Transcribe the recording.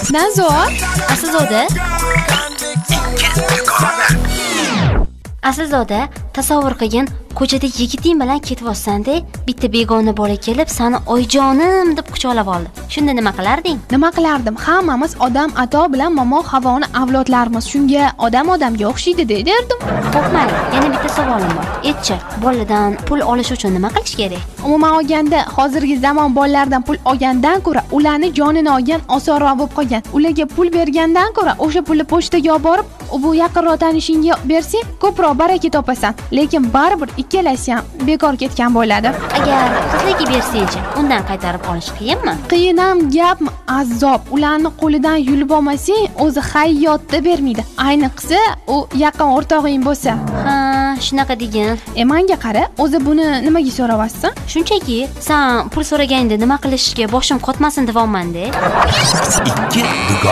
Nazor, Aslzoda. Aslzoda, tasavvur qilgin, ko'chada yigiting bilan ketyapsan-da, bitta begona bola kelib, seni oyijonim deb quchoqlab oldi. Shunda nima qilarding? nima qilardim? Hammamiz odam ato bilan momo Havoni avlodlarimiz. Shunga odamga o'xshaydi derdim. Qo'rqmang, yana bitta savolim bor. Aytchi, boladan pul olish uchun nima qilish kerak? Umuman olganda, hozirgi zamon bolalaridan pul olgandan ko'ra, ularni jonini olgan osonroq bo'lib qolgan. Ularga pul bergandan ko'ra, o'sha pulni pochtaga olib borib, bu yaqinroq tanishingga bersang, ko'proq baraka topasan. Lekin baribir ikkalasi ham bekor ketgan bo'ladi. Agar qizligi bersangchi, undan qaytarib olish qiyinmi? Qiyin ham gapmi? Azob. Ularni qo'lidan yulib olmasang, o'zi hayotda bermaydi. Ayniqsa, u yaqin o'rtog'ing bo'lsa. Ha, shunaqa degan. Menga qara, o'zi buni nimaga so'rayapsan? Shunchaki, sen pul so'raganingda nima qilishga boshim qotmasin deyapman-da.